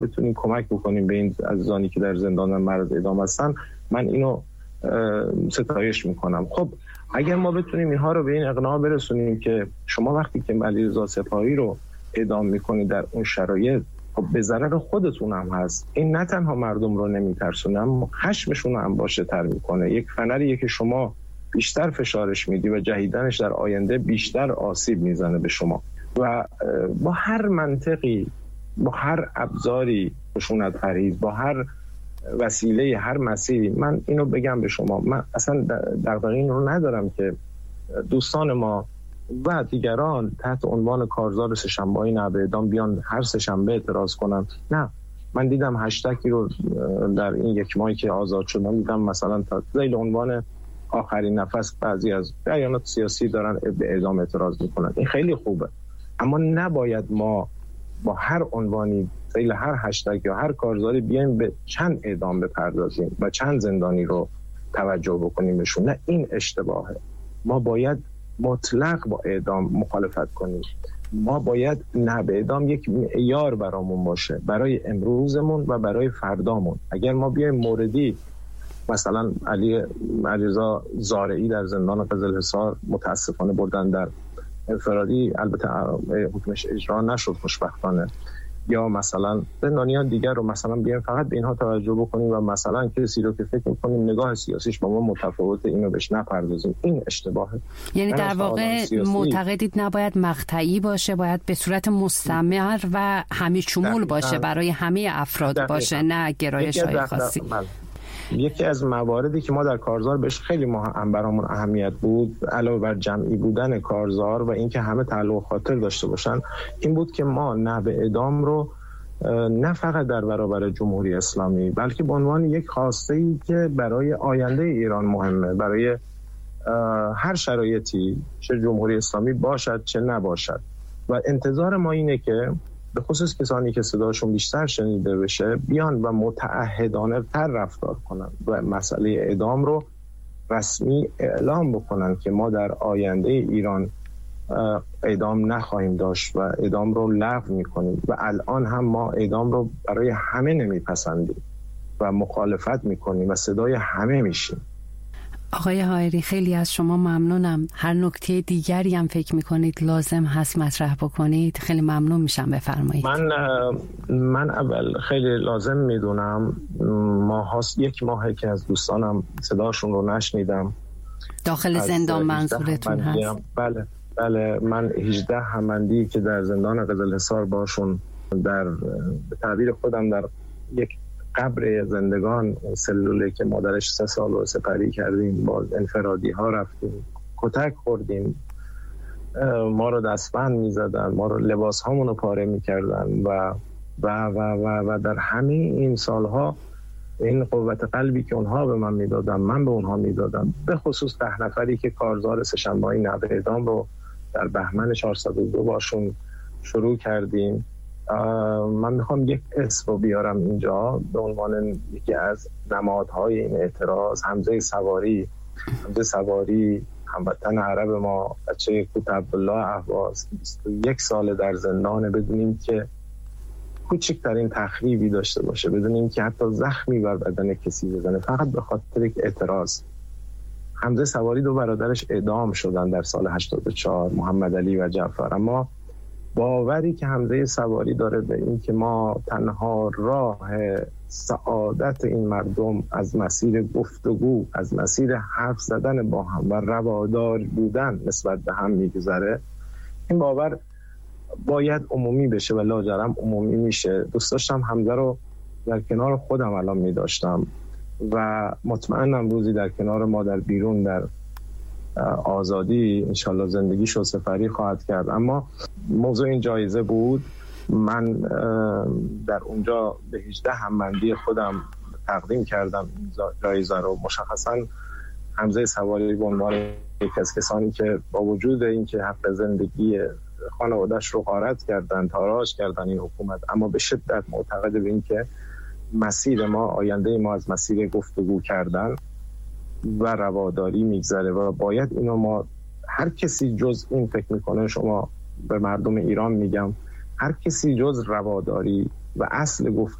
بتونیم کمک بکنیم به این عزیزانی که در زندان معرض اعدام هستن، من اینو ستایش میکنم. خب اگر ما بتونیم اینها رو به این اقناع برسونیم که شما وقتی که علیرضا سپاهی رو اعدام میکنید در اون شرایط، خب به ضرر خودتون هم هست. این نه تنها مردم رو نمیترسونه، اما خشمشون رو انباشته تر میکنه. یک فنریه که شما بیشتر فشارش میدی و جهیدنش در آینده بیشتر آسیب میزنه به شما. و با هر منطقی، با هر ابزاری خشونت پرهیز، با هر وسیله، هر مسیری، من اینو بگم به شما، من اصلا دغدغه این رو ندارم که دوستان ما و دیگران تحت عنوان کارزار سه‌شنبه‌ای نحوه اعدام بیان هر سه‌شنبه اعتراض کنن. نه، من دیدم هشتگی رو در این یک ماهی که آزاد شدم، دیدم مثلا تا ذیل عنوان آخرین نفس بعضی از جریانات سیاسی دارن به اعدام اعتراض میکنن. این خیلی خوبه، اما نباید ما با هر عنوانی ذیل هر هشتگ یا هر کارزاری بیایم به چند اعدام بپردازیم و چند زندانی رو توجه بکنیم بهشون. نه، این اشتباهه. ما باید مطلق با اعدام مخالفت کنیم. ما باید نه به اعدام یک معیار برامون باشه، برای امروزمون و برای فردامون. اگر ما بیایم موردی مثلا علیرضا زارعی در زندان قزلحصار متاسفانه بردن در انفرادی، البته حکمش اجرا نشد خوشبختانه، یا مثلا زندانیان دیگر رو مثلا بیایم فقط به اینها توجه بکنیم و مثلا کسی رو که فکر می‌کنیم نگاه سیاسیش با ما متفاوته اینو بهش نپردازیم، این اشتباهه. یعنی در واقع معتقدید نباید مقطعی باشه، باید به صورت مستمر و همه شمول باشه، برای همه افراد باشه، نه گرایش‌های خاصی. یکی از مواردی که ما در کارزار بهش خیلی برامون اهمیت بود، علاوه بر جمعی بودن کارزار و اینکه همه تعلق و خاطر داشته باشن، این بود که ما نحوه اعدام رو نه فقط در برابر جمهوری اسلامی، بلکه به عنوان یک خواسته‌ای که برای آینده ایران مهمه، برای هر شرایطی، چه جمهوری اسلامی باشد چه نباشد. و انتظار ما اینه که به خصوص کسانی که صداشون بیشتر شنیده بشه بیان و متعهدانه تر رفتار کنن و مسئله اعدام رو رسمی اعلام بکنن که ما در آینده ایران اعدام نخواهیم داشت و اعدام رو لغو میکنیم. و الان هم ما اعدام رو برای همه نمیپسندیم و مخالفت میکنیم و صدای همه میشیم. آقای حائری خیلی از شما ممنونم. هر نکته دیگری هم فکر میکنید لازم هست مطرح بکنید خیلی ممنون میشم، بفرمایید. من اول خیلی لازم میدونم، یک ماهه که از دوستانم صداشون رو نشنیدم. داخل زندان منظورتون هست؟ بله، من 18 همندی که در زندان قزلحصار باشون در به تعبیر خودم در یک قبر زندگان، سلوله که مادرش 3 سال رو سپری کردیم، با انفرادی ها رفتیم، کتک خوردیم، ما رو دستبند میزدن، ما رو لباس هامون رو پاره میکردن و در همه این سالها این قوت قلبی که اونها به من میدادن من به اونها میدادم. به خصوص 10 نفری که کارزار سه‌شنبه‌ای نحوه اعدام رو در بهمن 402 باشون شروع کردیم. من میخوام یک اسم رو بیارم اینجا به عنوان یکی از نمادهای این اعتراض. حمزه سواری هموطن عرب ما، بچه کوت عبدالله اهواز، 21 سال در زندانه بدونیم که کوچکترین تخریبی داشته باشه، بدونیم که حتی زخمی بر بدن کسی بزنه، فقط به خاطر یک اعتراض. حمزه سواری 2 برادرش اعدام شدن در سال 84، محمد علی و جعفر. اما باوری که حمزه سواری داره به این که ما تنها راه سعادت این مردم از مسیر گفتگو، از مسیر حرف زدن با هم و روادار بودن نسبت به هم میگذره، این باور باید عمومی بشه و لاجرم عمومی میشه. دوست داشتم حمزه رو در کنار خودم الان میداشتم و مطمئنم روزی در کنار ما در بیرون در آزادی انشالله زندگیشو سپری خواهد کرد. اما موضوع این جایزه بود. من در اونجا به 18 همبندی خودم تقدیم کردم این جایزه رو. مشخصا حمزه سواری به عنوان یک از کسانی که با وجود اینکه حق زندگی خانواده‌اش رو غارت کردن، تاراج کردن این حکومت، اما به شدت معتقد به این که مسیر ما، آینده ما از مسیر گفتگو کردن و رواداری میگذره و باید اینو ما، هر کسی جز این فکر میکنه، شما به مردم ایران میگم، هر کسی جز رواداری و اصل